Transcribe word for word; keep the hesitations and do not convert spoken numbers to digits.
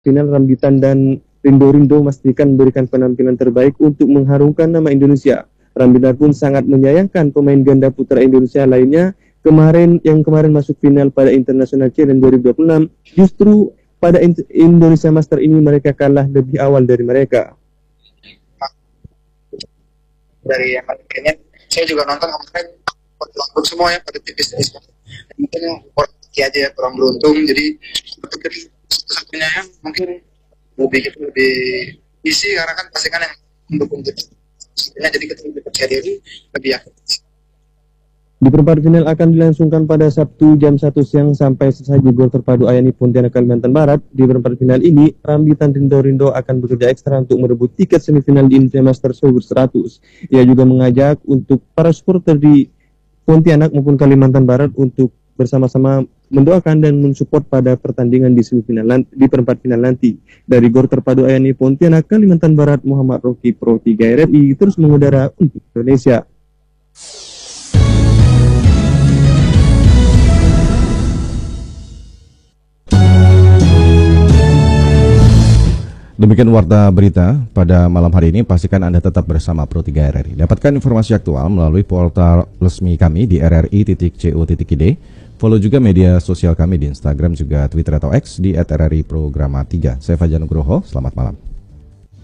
final Rambitan dan Rindo Rindo memastikan memberikan penampilan terbaik untuk mengharumkan nama Indonesia. Rambitan pun sangat menyayangkan pemain ganda putra Indonesia lainnya kemarin yang kemarin masuk final pada International Challenge dua ribu dua puluh enam. Justru pada Indonesia Master ini mereka kalah lebih awal dari mereka. Dari yang kayaknya saya juga nonton kemarin untuk semua ya pada tipis-tipis. Mungkin orang aja ya kurang beruntung, jadi satu-satunya yang mungkin lebih lebih isi karena kan pasti kan yang mendukung kita. Jadi kita lebih percaya diri, lebih yakin. Di perempat final akan dilangsungkan pada Sabtu jam satu siang sampai selesai gol terpadu Ayani Pontianak Kalimantan Barat. Di perempat final ini, Rambitan Rindo Rindo akan bekerja ekstra untuk merebut tiket semifinal di Indonesia Master Survey seratus. Ia juga mengajak untuk para supporter di Pontianak maupun Kalimantan Barat untuk bersama-sama mendoakan dan mensupport pada pertandingan di semifinal di perempat final nanti. Dari Gor Terpadu Ayani Pontianak Kalimantan Barat, Muhammad Roki Pro tiga R R I terus mengudara untuk Indonesia. Demikian warta berita pada malam hari ini. Pastikan Anda tetap bersama Pro tiga R R I. Dapatkan informasi aktual melalui portal resmi kami di r r i titik co titik i d. Follow juga media sosial kami di Instagram juga Twitter atau X di et r r i programa tiga. Saya Fajar Nugroho, selamat malam.